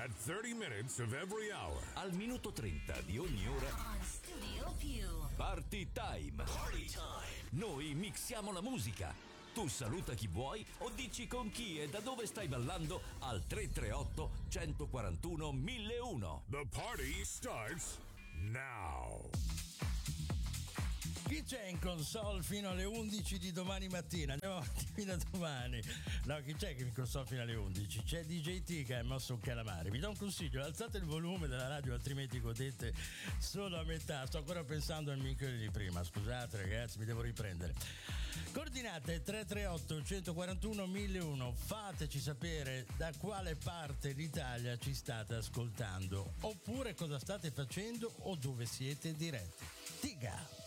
At 30 minutes of every hour. Al minuto 30 di ogni ora. On Studio Più. Party time. Party time. Noi mixiamo la musica. Tu saluta chi vuoi o dici con chi e da dove stai ballando al 338 141 1001. The party starts now. Chi c'è in console fino alle 11 di domani mattina? Andiamo avanti fino a domani. No, chi c'è che in console fino alle 11? C'è DJ T che ha mosso un calamare. Vi do un consiglio: alzate il volume della radio, altrimenti godete solo a metà. Sto ancora pensando al minchione di prima. Scusate ragazzi, mi devo riprendere. Coordinate 338 141 1001. Fateci sapere da quale parte d'Italia ci state ascoltando, oppure cosa state facendo o dove siete diretti. Tiga!